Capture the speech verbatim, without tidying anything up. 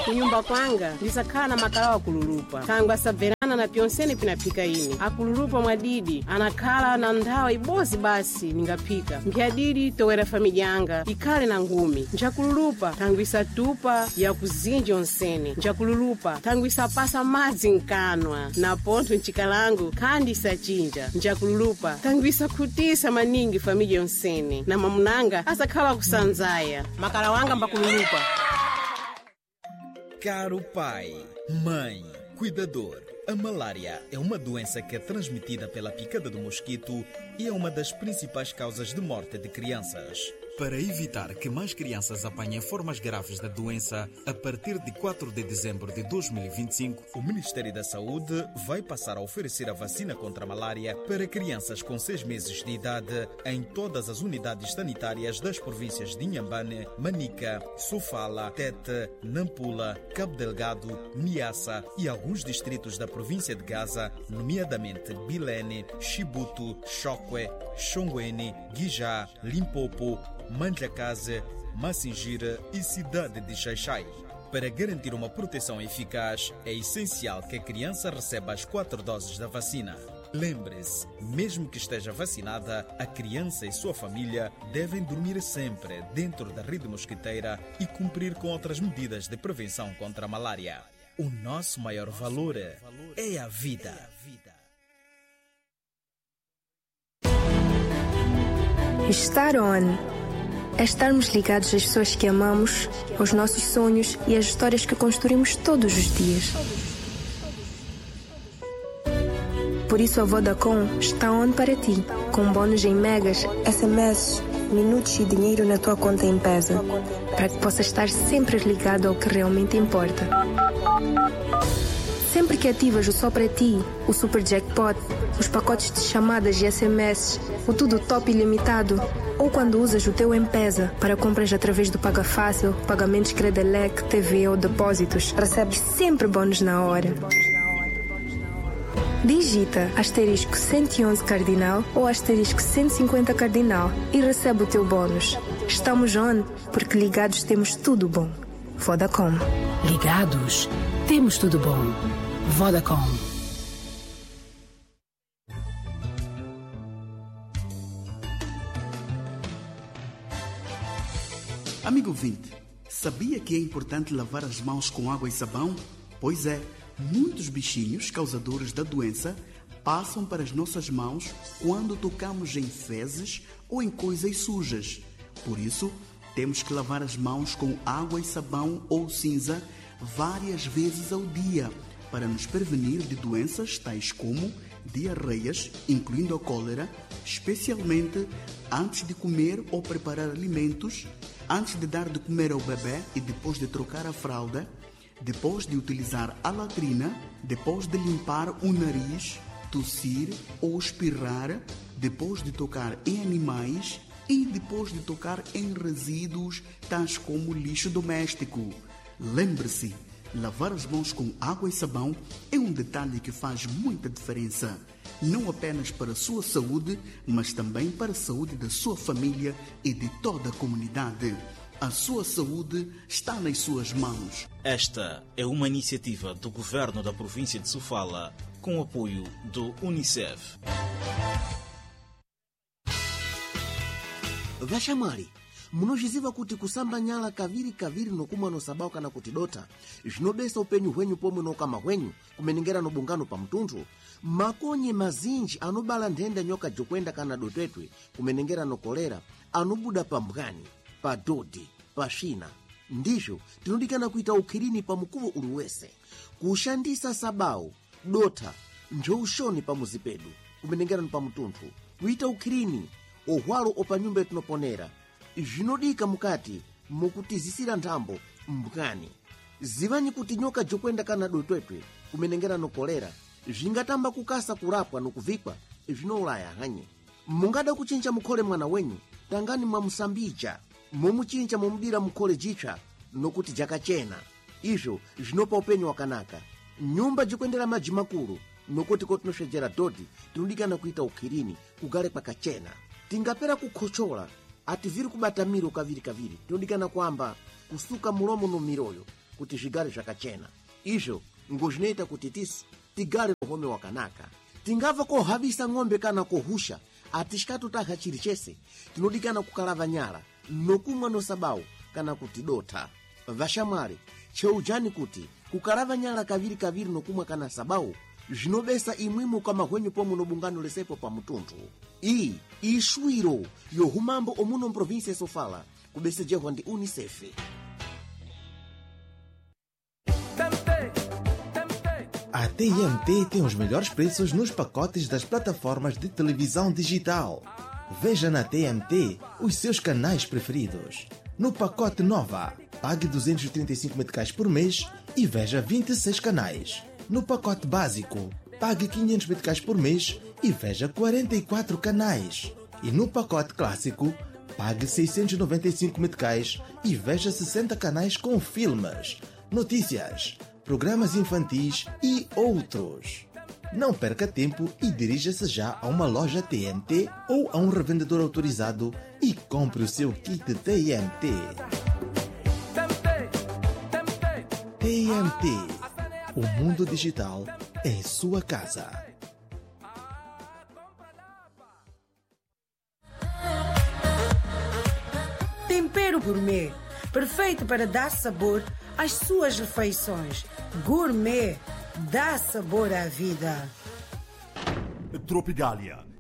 Kunyumba kwanga ndisakhala na makala wa kululupa. Tangu asaverana na pyonsene pinapika ini. Akululupa mwadidi anakhala na ndawa ibozi basi ningapika. Mkiadidi towera familia yanga ikale na ngumi. Nchakululupa tangu isatupa ya kuzinja onsene. Nchakululupa tangu isapasa madzi nkanwa na ponto nchikalangu kandi isachinja. Nchakululupa tangu isakutisa maningi familia onsene na mamunanga asakhala kusanzaya. Makala wanga mbakululupa. Caro pai, mãe, cuidador, a malária é uma doença que é transmitida pela picada do mosquito e é uma das principais causas de morte de crianças. Para evitar que mais crianças apanhem formas graves da doença, a partir de quatro de dezembro de dois mil e vinte e cinco, o Ministério da Saúde vai passar a oferecer a vacina contra a malária para crianças com seis meses de idade em todas as unidades sanitárias das províncias de Inhambane, Manica, Sofala, Tete, Nampula, Cabo Delgado, Niassa e alguns distritos da província de Gaza, nomeadamente Bilene, Chibuto, Chokwe, Xongweni, Guijá, Limpopo, Manjakaze, Massingira e cidade de Xaixai. Para garantir uma proteção eficaz, é essencial que a criança receba as quatro doses da vacina. Lembre-se, mesmo que esteja vacinada, a criança e sua família devem dormir sempre dentro da rede mosquiteira e cumprir com outras medidas de prevenção contra a malária. O nosso maior valor é a vida. Estar on é estarmos ligados às pessoas que amamos, aos nossos sonhos e às histórias que construímos todos os dias. Por isso a Vodacom está on para ti, com bônus em megas, S M S, minutos e dinheiro na tua conta em Pesa, para que possas estar sempre ligado ao que realmente importa. Sempre que ativas o Só Para Ti, o Super Jackpot, os pacotes de chamadas e S M S, o Tudo Top Ilimitado, ou quando usas o teu M-Pesa para compras através do Paga Fácil, pagamentos Credelec, T V ou depósitos, recebes sempre bônus na hora. Digita asterisco cento e onze cardinal ou asterisco cento e cinquenta cardinal e recebe o teu bônus. Estamos on porque ligados temos tudo bom. Vodacom. Ligados, temos tudo bom. Vodacom. Amigo ouvinte, sabia que é importante lavar as mãos com água e sabão? Pois é, muitos bichinhos causadores da doença passam para as nossas mãos quando tocamos em fezes ou em coisas sujas. Por isso, temos que lavar as mãos com água e sabão ou cinza várias vezes ao dia para nos prevenir de doenças tais como diarreias, incluindo a cólera, especialmente antes de comer ou preparar alimentos, antes de dar de comer ao bebê e depois de trocar a fralda, depois de utilizar a latrina, depois de limpar o nariz, tossir ou espirrar, depois de tocar em animais e depois de tocar em resíduos tais como lixo doméstico. Lembre-se, lavar as mãos com água e sabão é um detalhe que faz muita diferença, não apenas para a sua saúde, mas também para a saúde da sua família e de toda a comunidade. A sua saúde está nas suas mãos. Esta é uma iniciativa do Governo da província de Sofala, com apoio do Unicef. Vashamwali, munozhiziva kuti kusamba nyala kaviri kaviri nokumwa nosabau kana kuti dota zvinobesa upenyu hwenyu pomwe nokama hwenyu kumenengera nobungano pa mtunthu. Makonye mazinji anobala nthenda nyoka jokwenda kana dotwetwe kumenengera nokolera anobuda pa mbwani, pa dodi, pa shina. Ndizvo tinodikana kuita ukhirini pa mukuvo uliwese, kushandisa sabau, dota, njoushoni pa muzipedu kumenengera pa mtunthu, kuita ukhirini ohwalo opa nyumba etinoponera zvinodika mukati mukutizisira nthambo mbwani. Zivanyi kuti nyoka jokwenda kana dotwetwe kumenengera nokolera zvingatamba kukasa kurapwa nokuvikwa zvinoulaya hanye. Mungada kuchinja mukhole mwana wenyu, tangani mwamusambija momuchinja momudira mukhole jitsva nokuti jakachena. Izvo zvinopa upenyu wakanaka. Nyumba jikwendera madzi makulu nokuti kotinosvedzera dodi tinodikana kuita ukhirini kugale kwakachena. Tingapera kukhochola ativiri kubata miro kaviri kaviri tinodikana kwamba kusuka mulomo no miroyo kuti xigari xakachena ixo ngosneta kuti tisu tigari home wakanaka tingava kohavisa ng'ombe kana kohusha ati xikatutaha chiri chese tinodikana kukalava nyala nokumwa nosabawu kana kuti dotha vaxamwali cheujani kuti kukalava nyala kaviri kaviri nokumwa kana sabawu zvinobesa imwimo kamahwenyu pomwe nobungano lesepo pa mutunthu iyi ixwiro yohumambo omuno mprovinsia ya Sofala kubesejehwa ndi unicef. A T M T tem os melhores preços nos pacotes das plataformas de televisão digital. Veja na T M T os seus canais preferidos. No pacote Nova, pague duzentos e trinta e cinco meticais por mês e veja vinte e seis canais. No pacote básico, pague quinhentos meticais por mês e veja quarenta e quatro canais. E no pacote clássico, pague seiscentos e noventa e cinco meticais e veja sessenta canais com filmes, notícias, programas infantis e outros. Não perca tempo e dirija-se já a uma loja T M T ou a um revendedor autorizado e compre o seu kit T M T. T M T. O mundo digital em sua casa. Tempero Gourmet. Perfeito para dar sabor às suas refeições. Gourmet. Dá sabor à vida. Tropigália.